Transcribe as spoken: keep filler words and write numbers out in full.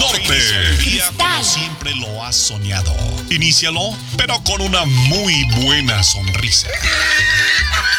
Norte. Como siempre lo has soñado. Inícialo, pero con una muy buena sonrisa.